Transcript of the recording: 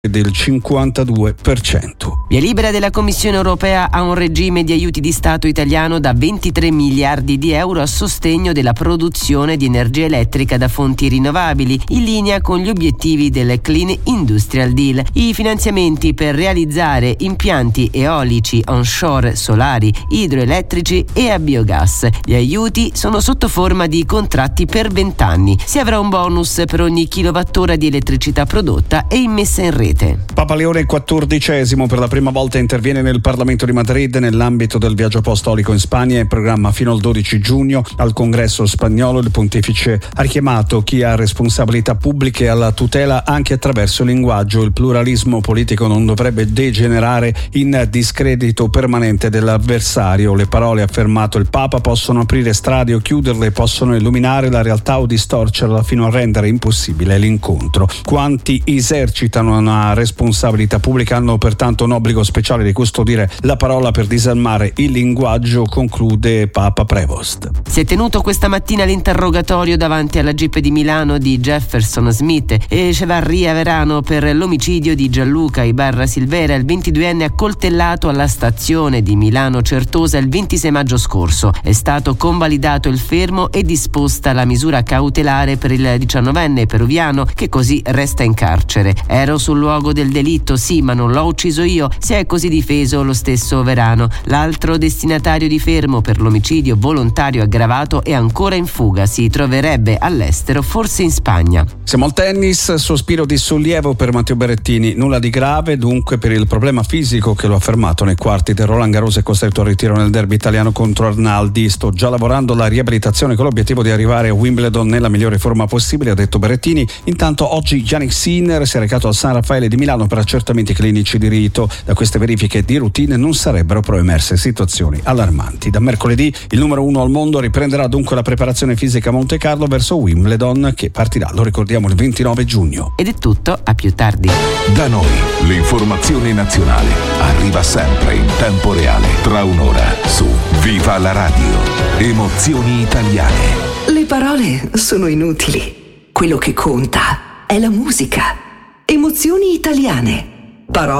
del 52%. Via libera della Commissione europea a un regime di aiuti di Stato italiano da 23 miliardi di euro a sostegno della produzione di energia elettrica da fonti rinnovabili, in linea con gli obiettivi del Clean Industrial Deal. I finanziamenti per realizzare impianti eolici onshore, solari, idroelettrici e a biogas. Gli aiuti sono sotto forma di contratti per 20 anni. Si avrà un bonus per ogni kilowattora di elettricità prodotta e immessa in rete. Papa Leone XIV per la prima volta interviene nel Parlamento di Madrid nell'ambito del viaggio apostolico in Spagna, in programma fino al 12 giugno. Al congresso spagnolo il pontefice ha richiamato chi ha responsabilità pubbliche alla tutela anche attraverso il linguaggio. Il pluralismo politico non dovrebbe degenerare in discredito permanente dell'avversario. Le parole, ha affermato il Papa, possono aprire strade o chiuderle, possono illuminare la realtà o distorcerla fino a rendere impossibile l'incontro. Quanti esercitano una responsabilità pubblica hanno pertanto un obbligo speciale di custodire la parola per disarmare il linguaggio, conclude Papa Prevost. Si è tenuto questa mattina l'interrogatorio davanti alla GIP di Milano di Jefferson Smith e Echevarria Verano per l'omicidio di Gianluca Ibarra Silvera, il 22enne accoltellato alla stazione di Milano Certosa il 26 maggio scorso. È stato convalidato il fermo e disposta la misura cautelare per il 19enne peruviano, che così resta in carcere. Ero sul luogo del delitto, sì, ma non l'ho ucciso io, si è così difeso lo stesso Verano. L'altro destinatario di fermo per l'omicidio volontario aggravato è ancora in fuga, si troverebbe all'estero, forse in Spagna. Siamo al tennis, sospiro di sollievo per Matteo Berrettini, nulla di grave dunque per il problema fisico che lo ha fermato nei quarti del Roland Garros e costretto al ritiro nel derby italiano contro Arnaldi. Sto già lavorando alla riabilitazione con l'obiettivo di arrivare a Wimbledon nella migliore forma possibile, ha detto Berrettini. Intanto oggi Jannik Sinner si è recato al San Raffaele di Milano per accertamenti clinici di rito. Da queste verifiche di routine non sarebbero però emerse situazioni allarmanti. Da mercoledì il numero 1 al mondo riprenderà dunque la preparazione fisica a Monte Carlo verso Wimbledon, che partirà, lo ricordiamo, il 29 giugno. Ed è tutto, a più tardi. Da noi l'informazione nazionale arriva sempre in tempo reale, tra un'ora su Viva la Radio. Emozioni italiane. Le parole sono inutili. Quello che conta è la musica. Emozioni italiane. Parole